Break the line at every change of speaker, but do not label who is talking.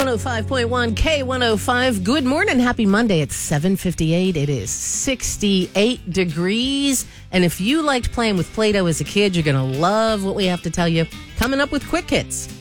105.1 K105. Good morning. Happy Monday. It's 7:58. It is 68 degrees. And if you liked playing with Play-Doh as a kid, you're going to love what we have to tell you. Coming up with Quick Hits.